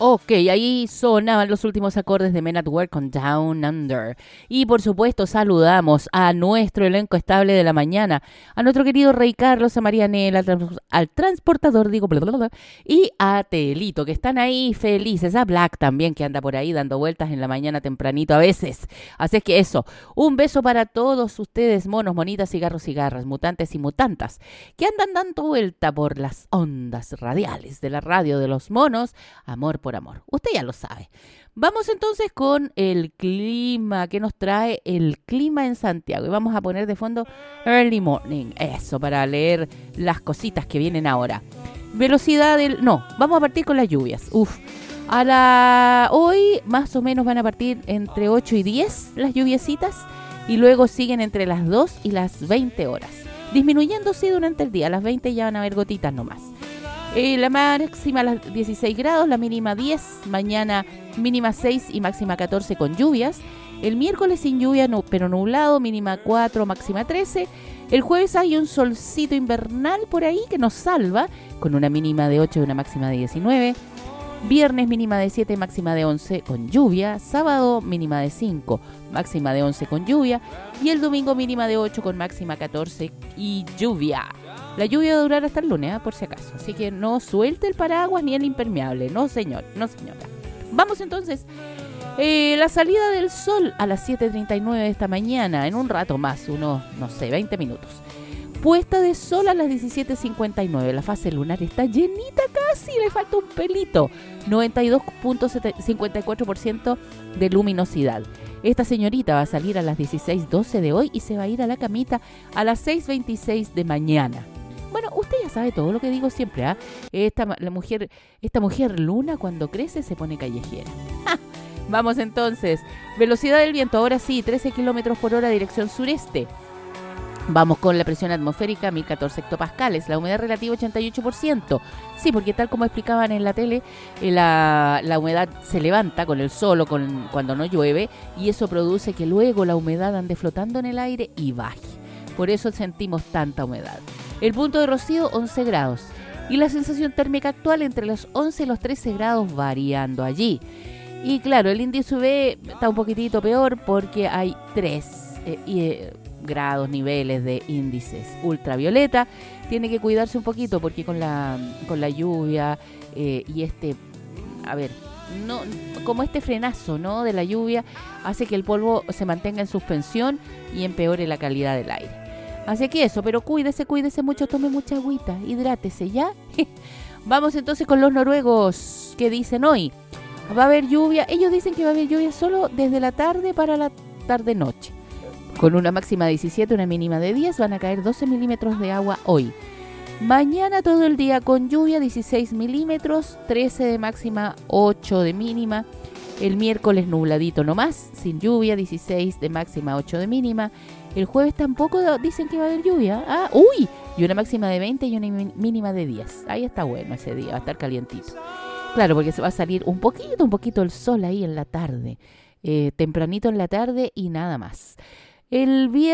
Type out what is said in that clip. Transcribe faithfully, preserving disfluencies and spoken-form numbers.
Ok, ahí sonaban los últimos acordes de Men at Work con Down Under. Y por supuesto saludamos a nuestro elenco estable de la mañana, a nuestro querido Rey Carlos, a Marianela, al, trans- al transportador, digo, bla, bla, bla, y a Telito, que están ahí felices, a Black también, que anda por ahí dando vueltas en la mañana tempranito a veces. Así es que eso, un beso para todos ustedes, monos, monitas, cigarros, cigarras, mutantes y mutantas, que andan dando vuelta por las ondas radiales de la radio de los monos. Amor por amor. Usted ya lo sabe. Vamos entonces con el clima que nos trae el clima en Santiago. Y vamos a poner de fondo Early Morning. Eso, para leer las cositas que vienen ahora. Velocidad del... No, vamos a partir con las lluvias. Uf. A la... Hoy más o menos van a partir entre ocho y diez las lluviecitas. Y luego siguen entre las dos y las veinte horas. Disminuyendo, sí, durante el día. A las veinte ya van a haber gotitas nomás. Eh, la máxima a los dieciséis grados, la mínima diez, mañana mínima seis y máxima catorce con lluvias. El miércoles sin lluvia, no, pero nublado, mínima cuatro, máxima trece. El jueves hay un solcito invernal por ahí que nos salva, con una mínima de ocho y una máxima de diecinueve. Viernes mínima de siete, máxima de once con lluvia. Sábado mínima de cinco, máxima de once con lluvia. Y el domingo mínima de ocho con máxima catorce y lluvia. La lluvia va a durar hasta el lunes, ¿eh? Por si acaso. Así que no suelte el paraguas ni el impermeable. No, señor. No, señora. Vamos entonces. Eh, la salida del sol a las siete treinta y nueve de esta mañana. En un rato más, unos, no sé, veinte minutos. Puesta de sol a las diecisiete cincuenta y nueve. La fase lunar está llenita casi. Le falta un pelito. noventa y dos punto cincuenta y cuatro por ciento de luminosidad. Esta señorita va a salir a las dieciséis doce de hoy y se va a ir a la camita a las seis veintiséis de mañana. Bueno, usted ya sabe todo lo que digo siempre, ¿ah? ¿eh? Esta, la mujer, esta mujer luna cuando crece se pone callejera. ¡Ja! Vamos entonces. Velocidad del viento, ahora sí, trece kilómetros por hora, dirección sureste. Vamos con la presión atmosférica, mil catorce hectopascales, la humedad relativa ochenta y ocho por ciento. Sí, porque tal como explicaban en la tele, eh, la, la humedad se levanta con el sol o con, cuando no llueve, y eso produce que luego la humedad ande flotando en el aire y baje. Por eso sentimos tanta humedad. El punto de rocío, once grados. Y la sensación térmica actual entre los once y los trece grados, variando allí. Y claro, el índice U V está un poquitito peor porque hay tres eh, eh, grados, niveles de índices. Ultravioleta tiene que cuidarse un poquito porque con la, con la lluvia eh, y este, a ver, no, como este frenazo, ¿no?, de la lluvia hace que el polvo se mantenga en suspensión y empeore la calidad del aire. Así que eso, pero cuídese, cuídese mucho, tome mucha agüita, hidrátese, ¿ya? Vamos entonces con los noruegos, que dicen hoy, va a haber lluvia. Ellos dicen que va a haber lluvia solo desde la tarde para la tarde-noche. Con una máxima de diecisiete, una mínima de diez, van a caer doce milímetros de agua hoy. Mañana todo el día con lluvia, dieciséis milímetros, trece de máxima, ocho de mínima. El miércoles nubladito nomás, sin lluvia, dieciséis de máxima, ocho de mínima. El jueves tampoco dicen que va a haber lluvia. Ah, uy, y una máxima de veinte y una mínima de diez. Ahí está bueno ese día, va a estar calientito. Claro, porque se va a salir un poquito, un poquito el sol ahí en la tarde. Eh, tempranito en la tarde y nada más. El viernes